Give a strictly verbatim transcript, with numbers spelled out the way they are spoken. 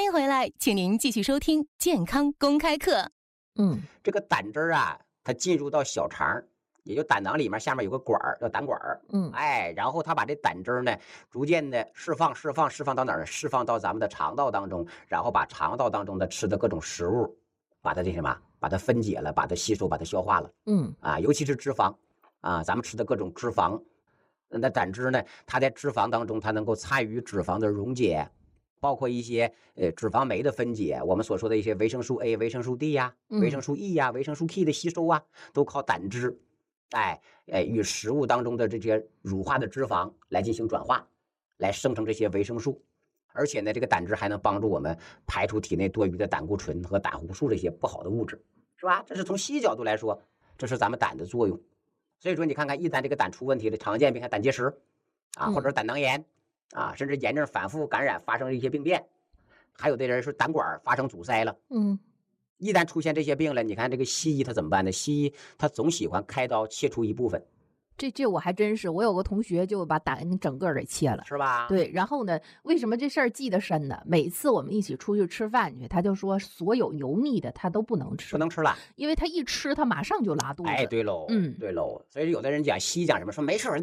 欢迎回来，请您继续收听健康公开课。 嗯， 这个胆汁儿啊，它进入到小肠，也就胆囊里面下面有个管儿，叫胆管儿。 嗯， 哎，然后它把这胆汁儿呢，逐渐的释放、释放、释放到哪儿？释放到咱们的肠道当中，然后把肠道当中的吃的各种食物，把它这什么，把它分解了，把它吸收，把它消化了。 嗯， 啊，尤其是脂肪，啊，咱们吃的各种脂肪，那胆汁呢，它在脂肪当中，它能够参与脂肪的溶解。包括一些呃脂肪酶的分解，我们所说的一些维生素 A、维生素 D 呀、 嗯维生素 E 呀、维生素 K 的吸收啊，都靠胆汁，哎哎与食物当中的这些乳化的脂肪来进行转化，来生成这些维生素。而且呢，这个胆汁还能帮助我们排出体内多余的胆固醇和胆红素这些不好的物质，是吧？这是从西医角度来说，这是咱们胆的作用。所以说，你看看，一旦这个胆出问题了，常见病看胆结石啊，或者胆囊炎。啊，甚至炎症反复感染，发生一些病变，还有的人是胆管发生阻塞了。 嗯， 一旦出现这些病了，你看这个西医他怎么办呢？西医他总喜欢开刀切除一部分， 这这我还真是，我有个同学就把胆整个给切了， 是吧？ 对，然后呢，为什么这事儿记得深呢？每次我们一起出去吃饭去，他就说所有油腻的他都不能吃， 不能吃了， 因为他一吃他马上就拉肚子。 哎，对喽， 嗯， 对喽。所以有的人讲西医讲什么，说没事